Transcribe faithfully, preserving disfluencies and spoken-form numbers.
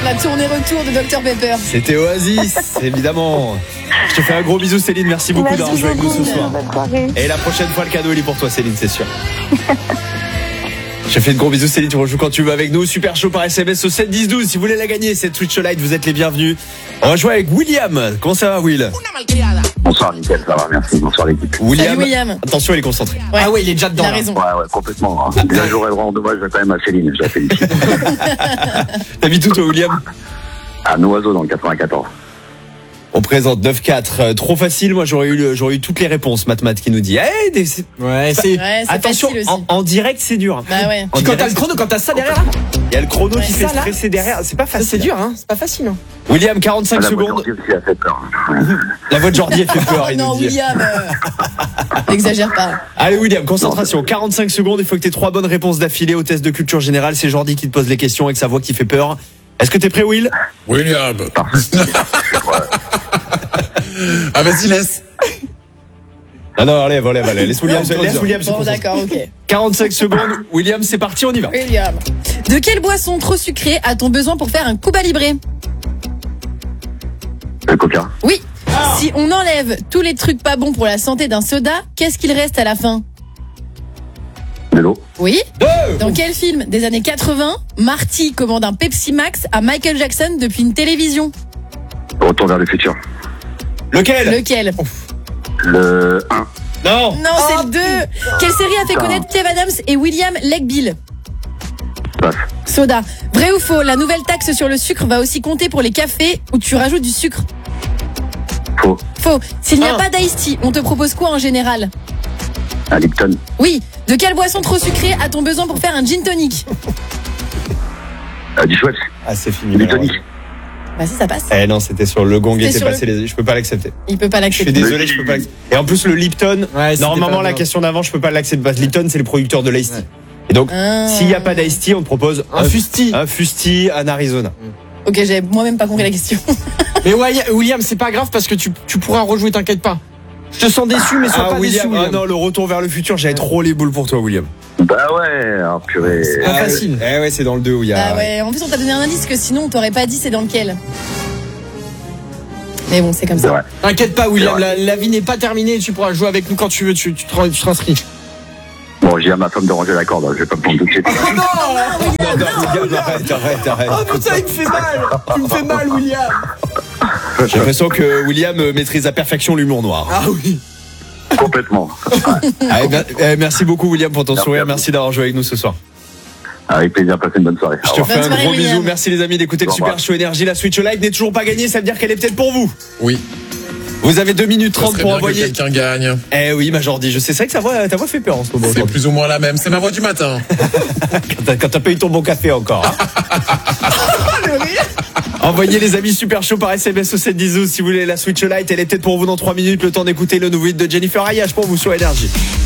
la tournée retour de docteur Pepper. C'était Oasis, évidemment. Je te fais un gros bisou Céline, merci beaucoup Merci d'avoir joué avec nous beaucoup. ce soir. Bonne soirée. Et la prochaine fois, le cadeau il est pour toi Céline, c'est sûr. Je te fais de gros bisous Céline, tu rejoues quand tu veux avec nous. Super chaud par S M S au sept dix douze. Si vous voulez la gagner, cette Twitch Lite, vous êtes les bienvenus. On va jouer avec William. Comment ça va Will? Bonsoir, nickel, ça va, merci. Bonsoir l'équipe. William. Salut, William. Attention, il est concentré. Ouais. Ah ouais, il est déjà dedans. Il a là. raison. Ouais, ouais, complètement. Hein. Déjà, j'aurais vraiment dommage quand même à Céline, je la félicite. T'habites où toi William? À Noiseau dans le quatre-vingt-quatorze. On présente neuf quatre. Euh, trop facile, moi j'aurais eu, le- j'aurais eu toutes les réponses. Matmat qui nous dit hey, des- c'est- Ouais, c'est. Ouais, c'est attention, facile aussi. en, en direct c'est dur. Bah ouais. En Puis quand direct, t'as le chrono, quand t'as ça derrière, là, il y a le chrono Ouais, qui ça, fait là, stresser derrière. C'est pas ça, facile. c'est dur, hein. C'est pas facile. Hein. William, quarante-cinq La voix secondes. de Jordi aussi a fait peur. La voix de Jordi elle fait peur. Oh il non, nous dit. William. euh, N'exagère pas. Allez William, concentration, quarante-cinq secondes, il faut que tu aies trois bonnes réponses d'affilée au test de culture générale. C'est Jordi qui te pose les questions avec sa voix qui fait peur. Est-ce que t'es prêt Will? William. Ah, vas-y, laisse. Ah non, allez, allez, allez, laisse William, se- laisse William se Bon, concentrer. d'accord, ok. quarante-cinq secondes, William, c'est parti, on y va. William. De quelle boisson trop sucrée a-t-on besoin pour faire un Cuba Libre? Le coca. Oui. Si on enlève tous les trucs pas bons pour la santé d'un soda, qu'est-ce qu'il reste à la fin? De l'eau. Oui. Deux. Dans quel film des années quatre-vingts, Marty commande un Pepsi Max à Michael Jackson depuis une télévision? Retour vers le futur. Lequel? Lequel? Le un. Non. Non, c'est le deux. Quelle série a fait connaître Kev Adams et William Legbill? Passe. Soda. Vrai ou faux, la nouvelle taxe sur le sucre va aussi compter pour les cafés où tu rajoutes du sucre? Faux. Faux. S'il n'y a Un. pas d'Ice Tea, on te propose quoi en général? Un Lipton. Oui. De quelle boisson trop sucrée a-t-on besoin pour faire un gin tonic? Euh, du Schweppes. Ah, c'est fini. Du tonic. Bah si, ça passe. Eh non, c'était sur le gong C'était était sur passé les... Je peux pas l'accepter. Il peut pas Je suis l'accepter. désolé, je peux pas l'accepter. Et en plus, le Lipton, Ouais, c'était normalement, pas la bien. question d'avant, je peux pas l'accepter parce que Lipton, c'est le producteur de l'Ice Tea. Et donc, Ah. s'il n'y a pas d'Ice Tea, on te propose Un fusti. un fusti en Arizona. Ok, j'ai moi-même pas compris la question. Mais ouais, William, c'est pas grave parce que tu, tu pourras rejouer, t'inquiète pas. Je te sens déçu, mais sois Ah, pas William, déçu, William. ah non, le retour vers le futur, j'avais trop les boules pour toi, William. Bah ouais, ah, purée. C'est pas Ah, facile. Eh ouais, c'est dans le deux où il y a. Bah ouais, en plus on t'a donné un indice que sinon on t'aurait pas dit c'est dans lequel. Mais bon, c'est comme C'est ça. vrai. T'inquiète pas, William, C'est la, vrai. la vie n'est pas terminée. Tu pourras jouer avec nous quand tu veux. Tu, tu te- tu t'inscris. Bon, j'ai à ma femme de ranger la corde, hein, je vais pas me prendre tout de suite. Non, non, William, arrête, arrête, arrête. Oh putain, il me fait mal. Tu me fais mal, William. J'ai l'impression que William euh, maîtrise à perfection l'humour noir. Ah oui. Complètement. Ah, eh ben, eh, merci beaucoup, William, pour ton Merci sourire. à vous. Merci d'avoir joué avec nous ce soir. Avec plaisir, passez une bonne soirée. Je Au te revoir. fais Bonne un soirée, gros William. bisou. Merci les amis d'écouter le Au revoir. Super Show Énergie. La Switch Live n'est toujours pas gagnée. Ça veut dire qu'elle est peut-être pour vous. Oui. Vous avez deux minutes Ça trente serait pour bien que envoyer. quelqu'un gagne. Eh oui, ma Jordi, je sais. C'est vrai que sa voix, ta voix fait peur en ce moment. C'est plus ou moins la même. C'est ma voix du matin. Quand t'as- Quand t'as pas eu ton bon café encore. hein. Envoyez les amis Super Show par S M S au sept dix douze si vous voulez la Switch Lite. Elle est peut-être pour vous dans trois minutes. Le temps d'écouter le nouveau hit de Jennifer Ayash pour vous sur Énergie.